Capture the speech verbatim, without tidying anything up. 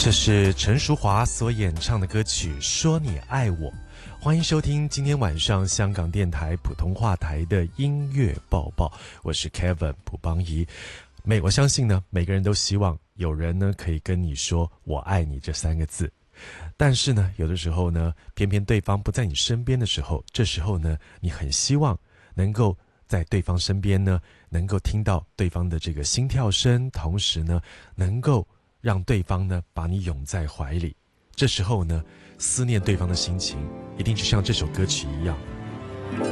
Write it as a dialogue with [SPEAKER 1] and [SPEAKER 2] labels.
[SPEAKER 1] 这是陈淑桦所演唱的歌曲《说你爱我》。欢迎收听今天晚上香港电台普通话台的音乐报报，我是 Kevin 卜邦仪。每我相信呢，每个人都希望有人呢可以跟你说我爱你这三个字，但是呢，有的时候呢，偏偏对方不在你身边的时候，这时候呢，你很希望能够在对方身边呢，能够听到对方的这个心跳声，同时呢，能够让对方呢把你拥在怀里。这时候呢，思念对方的心情一定就像这首歌曲一样，